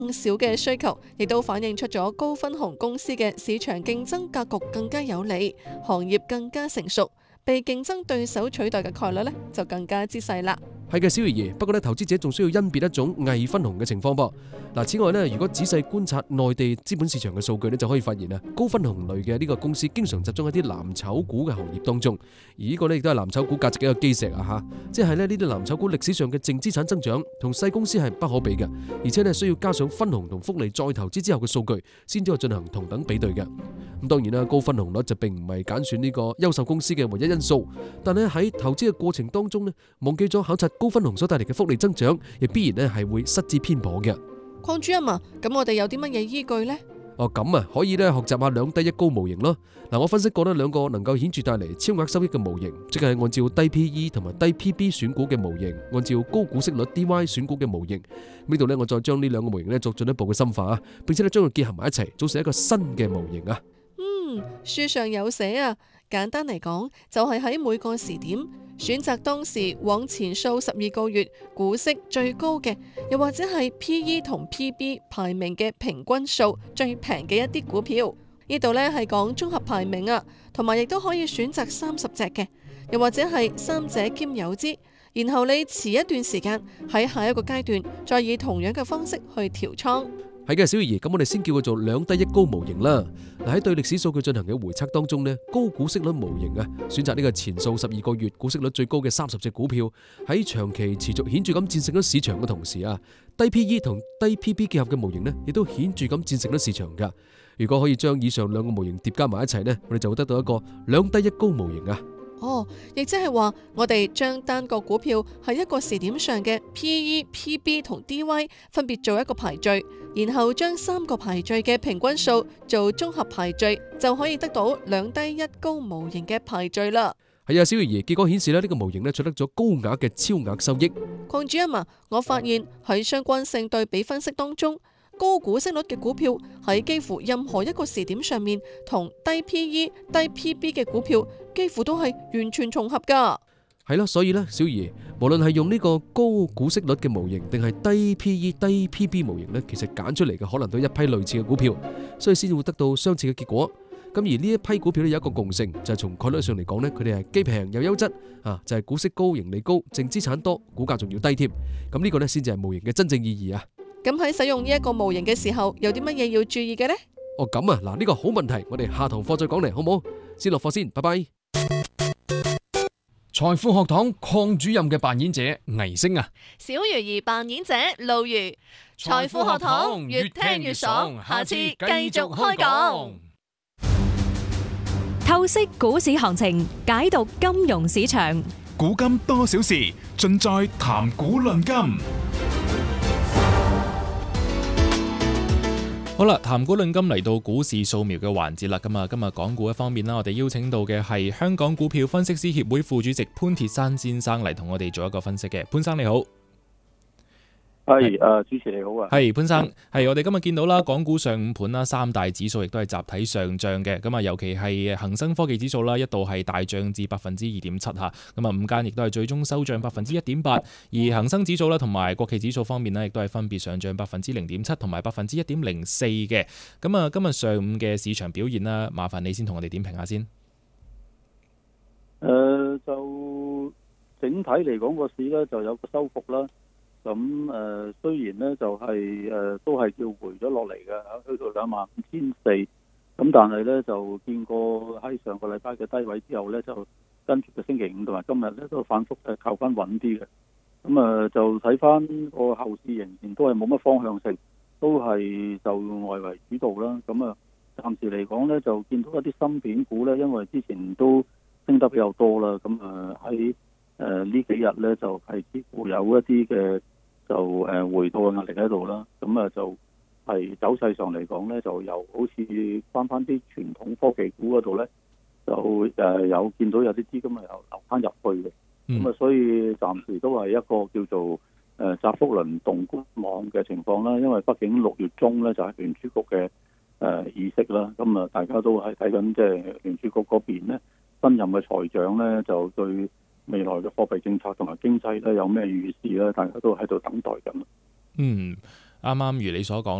少嘅需求，亦都反映出咗高分紅公司嘅市場競爭格局更加有利，行業更加成熟，被競爭對手取代嘅概率呢就更加之細啦。 係嘅，小爺爺。不過投資者仲需要甄別一種偽分紅嘅情況噃。此外如果仔細觀察內地資本市場嘅數據就可以發現高分紅類嘅呢個公司經常集中喺啲藍籌股嘅行業當中，而呢個亦都係藍籌股價值嘅一個基石啊！即係呢啲藍籌股歷史上嘅淨資產增長同細公司係不可比嘅，而且需要加上分紅同福利再投資之後嘅數據，先至可以進行同等比對嘅。咁當然高分紅率就並唔係揀選呢個優秀公司嘅唯一因素，但係喺投資嘅過程當中忘記咗考察高分紅所帶嚟嘅福利增長，亦必然係會失之偏頗嘅。 鄺主任啊，咁我哋有啲乜嘢依據呢？ 咁可以學習下兩低一高模型咯。我分析過兩個能夠顯著帶嚟超額收益嘅模型，即係按照低 PE 同埋低 PB 選股嘅模型，按照高股息率 DY 選股嘅模型。呢度我再將呢兩個模型作進一步嘅深化，並且將佢結合埋一齊，組成一個新嘅模型啊。 書上有寫啊，簡單嚟講就係喺每個時點選擇當時往前數12個月股息最高嘅，又或者係 PE 同 PB 排名嘅平均數最平嘅一啲股票。呢度呢係講綜合排名啊，同埋亦都可以選擇30隻嘅，又或者係三者兼有之。然後你遲一段時間喺下一個階段再以同樣嘅方式去調倉。 係嘅，小爺爺，咁我哋先叫佢做兩低一高模型啦。喺對歷史數據進行嘅回測當中高股息率模型選擇呢個前數12個月股息率最高嘅30隻股票，喺長期持續顯著咁戰勝咗市場嘅同時低 PE 同低 PB 結合嘅模型亦都顯著咁戰勝咗市場噶。如果可以將以上兩個模型疊加埋一齊我哋就會得到一個兩低一高模型啊。 亦即係話我哋將單個股票喺一個時點上嘅 PE、PB 同 DY 分別做一個排序，然後將3個排序嘅平均數做綜合排序，就可以得到兩低一高模型嘅排序啦。 係啊，小爺爺，結果顯示呢個模型取得咗高額嘅超額收益。 鄺主任啊，我發現喺相關性對比分析當中，高股息率嘅股票喺幾乎任何一個時點上面，同低 PE、低 PB 嘅股票幾乎都係完全重合噶。 係咯，所以小爺，無論係用呢個高股息率嘅模型，定係低 PE、低 PB 模型其實揀出嚟嘅可能都係一批類似嘅股票，所以先會得到相似嘅結果。咁而呢一批股票有一個共性，就係從概率上嚟講佢哋係既平又優質就係股息高、盈利高、淨資產多、股價仲要低添。咁呢個先至係模型嘅真正意義啊。 咁喺使用呢一個模型嘅時候，有啲乜嘢要注意嘅呢？ 咁啊，呢個好問題，我哋下堂課再講嚟，好唔好？先落課先，拜拜。 財富學堂鄺主任嘅扮演者倪星啊， 小魚兒扮演者露如。財富學堂越聽越爽，下次繼續開講。 透析股市行情，解讀金融市場， 古今多少事，盡在談股論金。 好啦，談股論金嚟到股市掃描嘅環節啦。咁啊，今日港股一方面啦，我哋邀請到嘅係香港股票分析師協會副主席潘鐵珊先生嚟同我哋做一個分析嘅。潘生你好。 係主持你好啊。 係潘生，係我哋今日見到啦，港股上午盤啦，三大指數亦都係集體上漲嘅。咁啊，尤其係恒生科技指數啦，一度係大漲至2.7%吓。咁啊，午間亦都係最終收漲1.8%。而恒生指數啦，同埋國企指數方面呢，亦都係分別上漲0.7%同埋1.04%嘅。咁啊，今日上午嘅市場表現啦，麻煩你先同我哋點評下先。 就整體嚟講個市咧就有個收復啦。咁雖然咧就係都係叫回咗落嚟嘅，去到25,400。咁但係咧就見過喺上個禮拜嘅低位之後咧，就跟住個星期五同埋今日咧都反覆靠翻穩啲嘅。咁就睇翻個後市仍然都係冇乜方向性，都係就外圍主導啦。咁暫時嚟講咧就見到一啲芯片股咧，因為之前都升得比較多啦。咁喺呢幾日咧就係似乎有一啲嘅就回吐嘅壓力喺度啦。咁就係走勢上嚟講咧，就又好似翻啲傳統科技股嗰度咧，就有見到有啲資金又流翻入去嘅。咁所以暫時都係一個叫做窄幅輪動觀望嘅情況啦。因為畢竟6月中咧就係聯儲局嘅議息啦。咁大家都係睇緊即係聯儲局嗰邊咧新任嘅財長咧就對未來嘅貨幣政策同埋經濟咧有咩預示咧，大家都喺度等待緊。 啱啱如你所講。